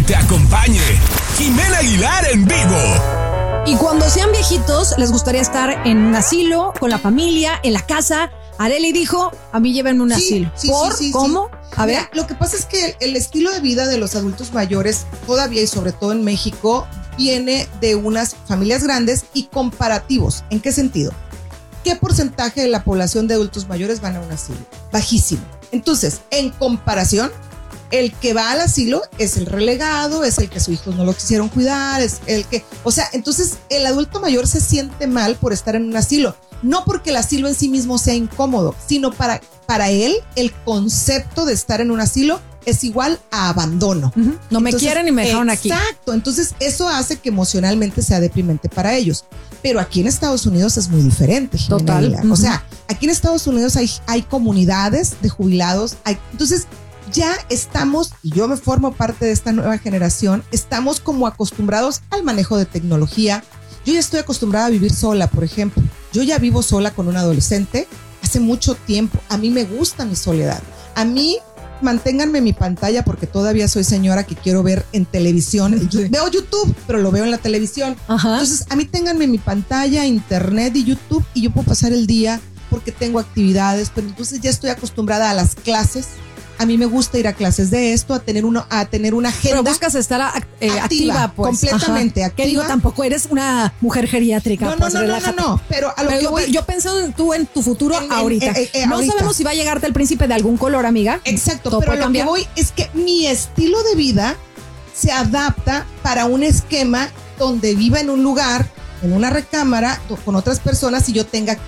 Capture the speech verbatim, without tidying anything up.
te acompañe Jimena Aguilar en vivo. Y cuando sean viejitos, les gustaría estar en un asilo, con la familia, en la casa. Arely dijo, a mí llévenme un Sí, asilo. sí, ¿Por? sí, sí, ¿Cómo? sí. A ver. Mira, lo que pasa es que el estilo de vida de los adultos mayores, todavía y sobre todo en México, viene de unas familias grandes y comparativos. ¿En qué sentido? ¿Qué porcentaje de la población de adultos mayores van a un asilo? Bajísimo. Entonces, en comparación, el que va al asilo es el relegado, es el que sus hijos no lo quisieron cuidar, es el que... O sea, entonces el adulto mayor se siente mal por estar en un asilo. No porque el asilo en sí mismo sea incómodo, sino para, para él el concepto de estar en un asilo es igual a abandono. Uh-huh. No me Entonces, quieren y me dejaron aquí. Exacto, entonces eso hace que emocionalmente sea deprimente para ellos. Pero aquí en Estados Unidos es muy diferente. Total. Aguilar. Uh-huh. O sea, aquí en Estados Unidos hay, hay comunidades de jubilados, hay, entonces ya estamos, y yo me formo parte de esta nueva generación, estamos como acostumbrados al manejo de tecnología. Yo ya estoy acostumbrada a vivir sola, por ejemplo. Yo ya vivo sola con un adolescente hace mucho tiempo. A mí me gusta mi soledad. A mí, manténganme en mi pantalla porque todavía soy señora que quiero ver en televisión. Yo veo YouTube, pero lo veo en la televisión. Ajá. Entonces, a mí ténganme en mi pantalla, internet y YouTube y yo puedo pasar el día porque tengo actividades, pero entonces ya estoy acostumbrada a las clases. A mí me gusta ir a clases de esto, a tener una, a tener una agenda. Pero buscas estar eh, activa, activa, pues. Completamente Ajá. activa. ¿Qué digo? Tampoco eres una mujer geriátrica. No, no, pues, no, no, no, no, pero a lo pero que yo, voy, yo pensando tú en tu futuro en, ahorita. En, en, en, no ahorita. sabemos si va a llegarte el príncipe de algún color, amiga. Exacto, todo pero puede lo cambiar. que voy es que mi estilo de vida se adapta para un esquema donde viva en un lugar, en una recámara, con otras personas y yo tenga actividades.